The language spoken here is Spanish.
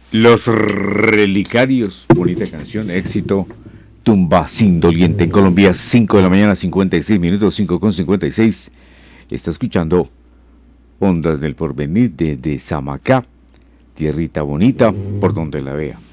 Los Relicarios, bonita canción, éxito. Tumba sin doliente en Colombia, 5 de la mañana, 56 minutos, 5:56. Está escuchando Ondas del Porvenir desde Samacá, tierrita bonita, por donde la vea.